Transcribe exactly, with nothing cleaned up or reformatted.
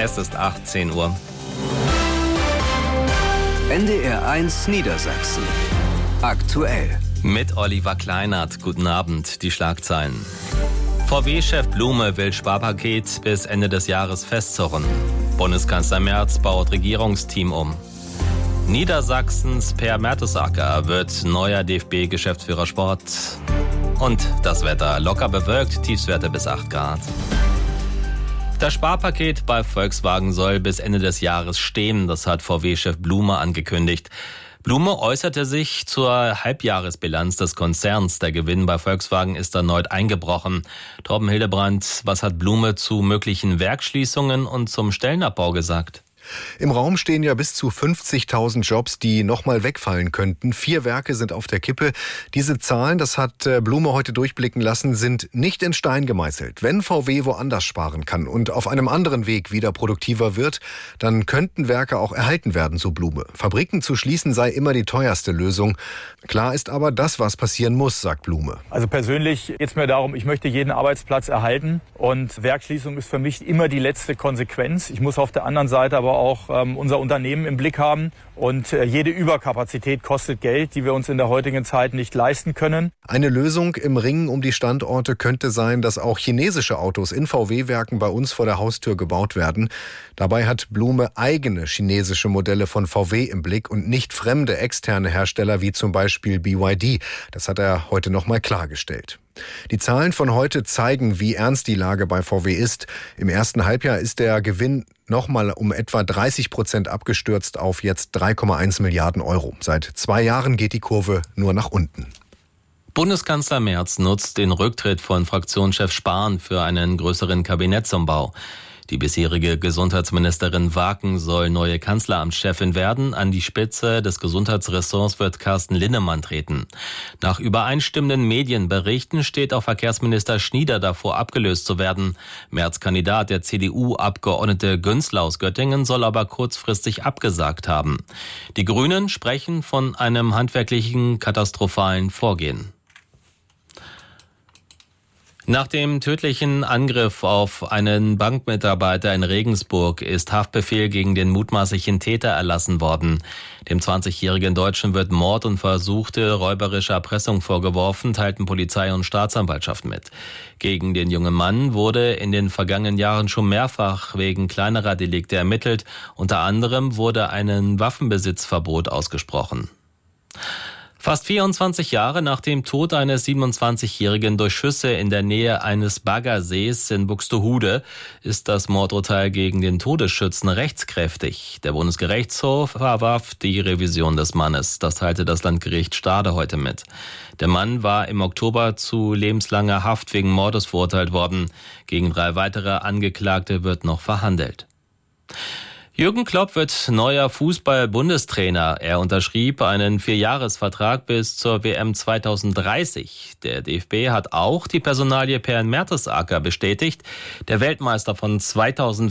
Es ist achtzehn Uhr. N D R eins Niedersachsen. Aktuell. Mit Oliver Kleinert. Guten Abend. Die Schlagzeilen. V W-Chef Blume will Sparpaket bis Ende des Jahres festzurren. Bundeskanzler Merz baut Regierungsteam um. Niedersachsens Per Mertesacker wird neuer D F B-Geschäftsführer Sport. Und das Wetter locker bewölkt, Tiefstwerte bis acht Grad. Das Sparpaket bei Volkswagen soll bis Ende des Jahres stehen, das hat V W-Chef Blume angekündigt. Blume äußerte sich zur Halbjahresbilanz des Konzerns. Der Gewinn bei Volkswagen ist erneut eingebrochen. Torben Hildebrand, was hat Blume zu möglichen Werksschließungen und zum Stellenabbau gesagt? Im Raum stehen ja bis zu fünfzigtausend Jobs, die nochmal wegfallen könnten. Vier Werke sind auf der Kippe. Diese Zahlen, das hat Blume heute durchblicken lassen, sind nicht in Stein gemeißelt. Wenn V W woanders sparen kann und auf einem anderen Weg wieder produktiver wird, dann könnten Werke auch erhalten werden, so Blume. Fabriken zu schließen sei immer die teuerste Lösung. Klar ist aber, das, was passieren muss, sagt Blume. Also persönlich geht es mir darum, ich möchte jeden Arbeitsplatz erhalten. Und Werksschließung ist für mich immer die letzte Konsequenz. Ich muss auf der anderen Seite aber auch ähm, unser Unternehmen im Blick haben. Und äh, jede Überkapazität kostet Geld, die wir uns in der heutigen Zeit nicht leisten können. Eine Lösung im Ringen um die Standorte könnte sein, dass auch chinesische Autos in V W-Werken bei uns vor der Haustür gebaut werden. Dabei hat Blume eigene chinesische Modelle von V W im Blick und nicht fremde externe Hersteller wie zum Beispiel B Y D. Das hat er heute nochmal klargestellt. Die Zahlen von heute zeigen, wie ernst die Lage bei V W ist. Im ersten Halbjahr ist der Gewinn nochmal um etwa dreißig Prozent abgestürzt auf jetzt drei Komma eins Milliarden Euro. Seit zwei Jahren geht die Kurve nur nach unten. Bundeskanzler Merz nutzt den Rücktritt von Fraktionschef Spahn für einen größeren Kabinettsumbau. Die bisherige Gesundheitsministerin Waken soll neue Kanzleramtschefin werden. An die Spitze des Gesundheitsressorts wird Carsten Linnemann treten. Nach übereinstimmenden Medienberichten steht auch Verkehrsminister Schnieder davor, abgelöst zu werden. Merz-Kandidat, der C D U-Abgeordnete Günzler aus Göttingen, soll aber kurzfristig abgesagt haben. Die Grünen sprechen von einem handwerklichen katastrophalen Vorgehen. Nach dem tödlichen Angriff auf einen Bankmitarbeiter in Regensburg ist Haftbefehl gegen den mutmaßlichen Täter erlassen worden. Dem zwanzigjährigen Deutschen wird Mord und versuchte räuberische Erpressung vorgeworfen, teilten Polizei und Staatsanwaltschaft mit. Gegen den jungen Mann wurde in den vergangenen Jahren schon mehrfach wegen kleinerer Delikte ermittelt. Unter anderem wurde ein Waffenbesitzverbot ausgesprochen. Fast vierundzwanzig Jahre nach dem Tod eines siebenundzwanzigjährigen durch Schüsse in der Nähe eines Baggersees in Buxtehude ist das Mordurteil gegen den Todesschützen rechtskräftig. Der Bundesgerichtshof verwarf die Revision des Mannes. Das teilte das Landgericht Stade heute mit. Der Mann war im Oktober zu lebenslanger Haft wegen Mordes verurteilt worden. Gegen drei weitere Angeklagte wird noch verhandelt. Jürgen Klopp wird neuer Fußball-Bundestrainer. Er unterschrieb einen Vierjahresvertrag bis zur W M zweitausenddreißig. Der D F B hat auch die Personalie Per Mertesacker bestätigt. Der Weltmeister von zweitausendvier